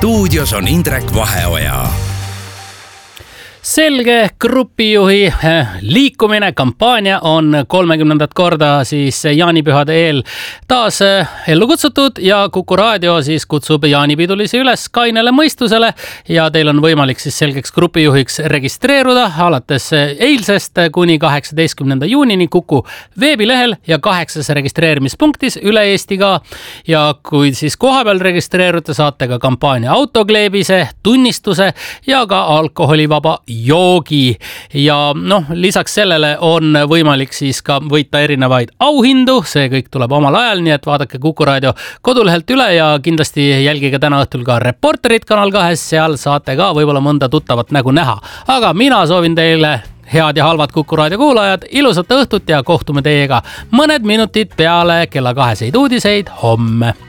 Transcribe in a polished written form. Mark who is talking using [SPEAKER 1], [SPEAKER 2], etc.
[SPEAKER 1] stuudios on Indrek Vaheoja.
[SPEAKER 2] Selge grupijuhi liikumine, kampaania on 30. korda siis jaanipühade eel taas ellu kutsutud ja Kuku Raadio siis kutsub jaanipidulisi üles kainele mõistusele ja teil on võimalik siis selgeks grupijuhiks registreeruda alates eilsest kuni 18. juunini Kuku veebilehel ja 8 registreerimispunktis üle Eesti ka. Ja kui siis kohapeal registreerute, saate ka kampaania autokleebise, tunnistuse ja ka alkoholivaba joogi ja lisaks sellele on võimalik siis ka võita erinevaid auhindu, see kõik tuleb omal ajal, nii et vaadake Kuku Raadio kodulehelt üle ja kindlasti jälgige täna õhtul ka Reporterit Kanal 2, seal saate ka võib-olla mõnda tuttavat nägu näha. Aga mina soovin teile head ja halvad Kuku Raadio kuulajad, ilusat õhtut ja kohtume teiega mõned minutid peale kella 2 uudiseid homme.